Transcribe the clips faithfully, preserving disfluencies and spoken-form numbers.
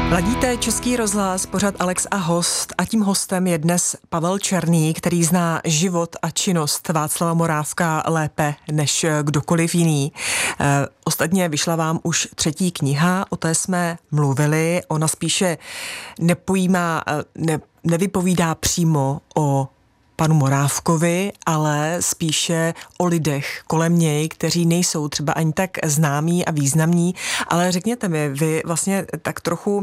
Ladíte Český rozhlas, pořad Alex a host, a tím hostem je dnes Pavel Černý, který zná život a činnost Václava Morávka lépe než kdokoliv jiný. E, ostatně vyšla vám už třetí kniha, o té jsme mluvili, ona spíše nepojímá, ne, nevypovídá přímo o panu Morávkovi, ale spíše o lidech kolem něj, kteří nejsou třeba ani tak známí a významní, ale řekněte mi, vy vlastně tak trochu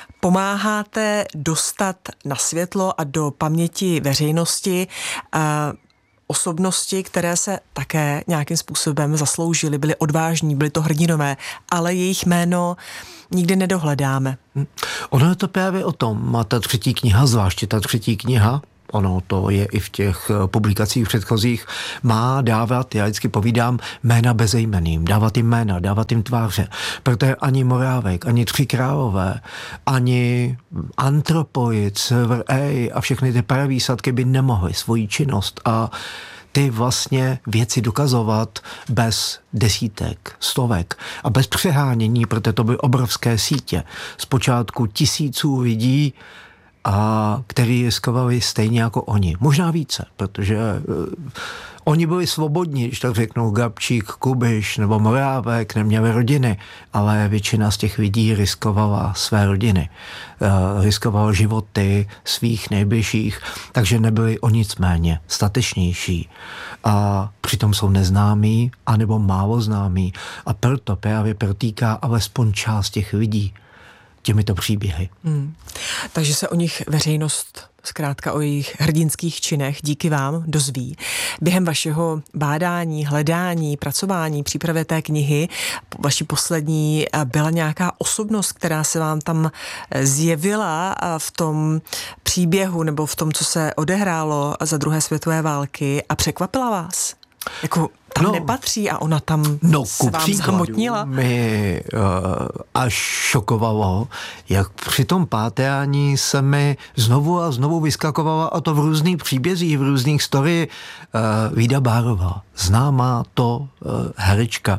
pomáháte dostat na světlo a do paměti veřejnosti uh, osobnosti, které se také nějakým způsobem zasloužily, byly odvážní, byly to hrdinové, ale jejich jméno nikdy nedohledáme. Ono je to právě o tom, a ta třetí kniha, zvláště ta třetí kniha, ono to je i v těch publikacích předchozích, má dávat, já vždycky povídám, jména bezejmenným, dávat jim jména, dávat jim tváře. Protože ani Morávek, ani Tři králové, ani Antropoid, Silver A a všechny ty paravýsadky by nemohly svoji činnost a ty vlastně věci dokazovat bez desítek, stovek a bez přehánění, protože to byly obrovské sítě. Zpočátku tisíců lidí, a který riskovali stejně jako oni. Možná více, protože uh, oni byli svobodní, když tak řeknou Gabčík, Kubiš nebo Morávek, neměli rodiny, ale většina z těch lidí riskovala své rodiny. Uh, riskovala životy svých nejbližších, takže nebyli o nic méně statečnější. A přitom jsou neznámí, anebo málo známí. A proto právě protýká alespoň část těch lidí těmito příběhy. Hmm. Takže se o nich veřejnost, zkrátka o jejich hrdinských činech, díky vám dozví. Během vašeho bádání, hledání, pracování, přípravy té knihy, vaší poslední, byla nějaká osobnost, která se vám tam zjevila v tom příběhu nebo v tom, co se odehrálo za druhé světové války a překvapila vás? Jako tam no, nepatří a ona tam no, se vám zhmotnila? Mi uh, až šokovalo, jak při tom pátrání se mi znovu a znovu vyskakovala, a to v různých příbězích, v různých story, uh, Vída Bárová, známá to uh, herečka.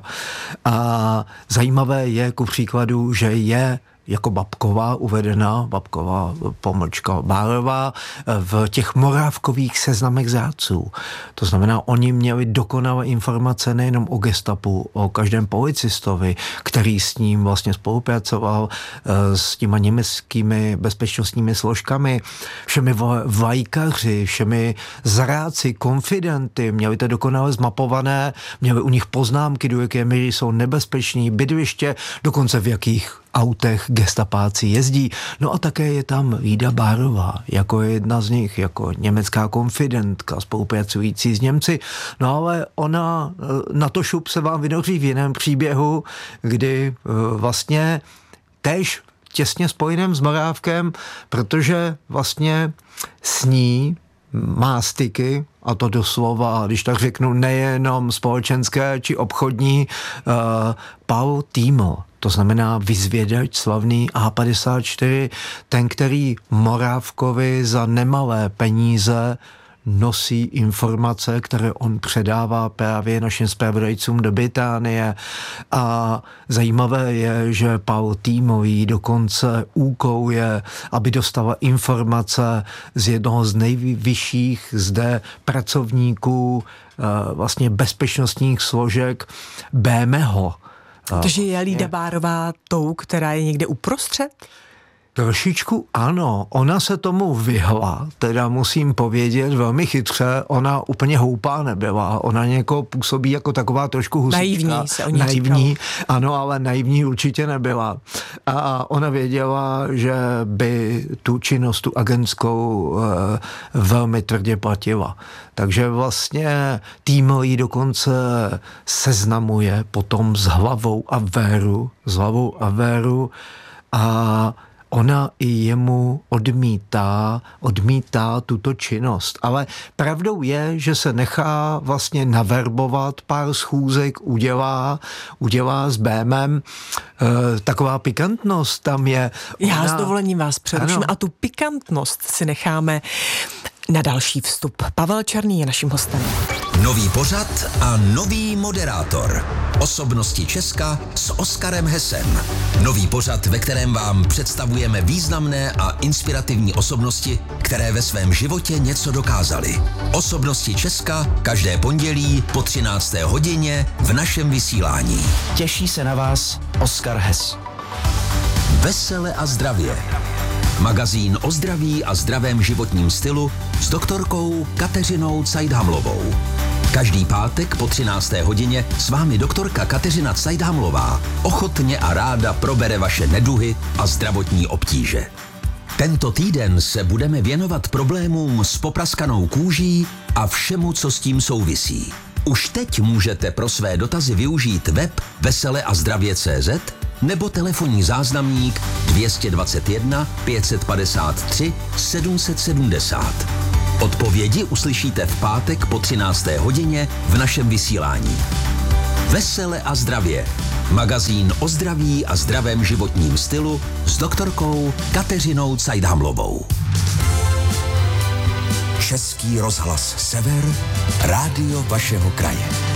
A zajímavé je ku příkladu, že je jako Babková uvedená, Babková pomlčka Bárová, v těch morávkových seznamech zrádců. To znamená, oni měli dokonalé informace nejenom o gestapu, o každém policistovi, který s ním vlastně spolupracoval, s těma německými bezpečnostními složkami, všemi vlajkaři, všemi zrádci, konfidenty, měli to dokonale zmapované, měli u nich poznámky, do jaké míry jsou nebezpeční, bydliště, dokonce v jakých autech gestapáci jezdí. No a také je tam Vída Bárová, jako jedna z nich, jako německá konfidentka, spolupracující s Němci. No ale ona na to šup se vám vynoří v jiném příběhu, kdy vlastně též těsně spojeným s Morávkem, protože vlastně s ní má styky, a to doslova, když tak řeknu, nejenom společenské či obchodní, uh, Paul Týml. To znamená vyzvědač slavný A padesát čtyři, ten, který Morávkovi za nemalé peníze nosí informace, které on předává právě našim zpravodajcům do Británie. A zajímavé je, že Paul Týmový dokonce úkoluje, aby dostala informace z jednoho z nejvyšších zde pracovníků vlastně bezpečnostních složek bé em é. Takže je Lída Bárová tou, která je někde uprostřed? Trošičku ano, ona se tomu vyhla, teda musím povědět velmi chytře, ona úplně hloupá nebyla, ona někoho působí jako taková trošku husička. Naivní se o ní Naivní, říkalo. ano, ale naivní určitě nebyla. A ona věděla, že by tu činnost, tu agentskou e, velmi tvrdě platila. Takže vlastně tým jí dokonce seznamuje potom s hlavou aféru, s hlavou aféru a ona i jemu odmítá, odmítá tuto činnost. Ale pravdou je, že se nechá vlastně naverbovat, pár schůzek udělá, udělá s Bémem. E, taková pikantnost tam je. Ona... Já ona... s dovolením vás přeruším ano. A tu pikantnost si necháme na další vstup. Pavel Černý je naším hostem. Nový pořad a nový moderátor. Osobnosti Česka s Oskarem Hessem. Nový pořad, ve kterém vám představujeme významné a inspirativní osobnosti, které ve svém životě něco dokázaly. Osobnosti Česka každé pondělí po třinácté hodině v našem vysílání. Těší se na vás Oskar Hess. Vesele a zdravě. Magazín o zdraví a zdravém životním stylu s doktorkou Kateřinou Cajdhamlovou. Každý pátek po třinácté hodině s vámi doktorka Kateřina Cajdhamlová ochotně a ráda probere vaše neduhy a zdravotní obtíže. Tento týden se budeme věnovat problémům s popraskanou kůží a všemu, co s tím souvisí. Už teď můžete pro své dotazy využít web vesele a zdravě tečka cé zet nebo telefonní záznamník dvě stě dvacet jedna pět set padesát tři sedm set sedmdesát. Odpovědi uslyšíte v pátek po třinácté hodině v našem vysílání. Vesele a zdravě. Magazín o zdraví a zdravém životním stylu s doktorkou Kateřinou Cajdhamlovou. Český rozhlas Sever, rádio vašeho kraje.